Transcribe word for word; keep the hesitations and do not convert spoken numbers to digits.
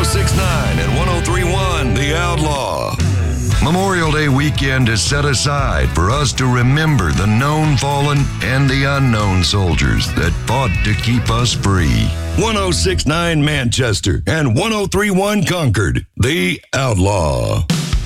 six point nine and one oh three point one The Outlaw. Memorial Day weekend is set aside for us to remember the known fallen and the unknown soldiers that fought to keep us free. one oh six point nine Manchester and one oh three point one Concord. The Outlaw.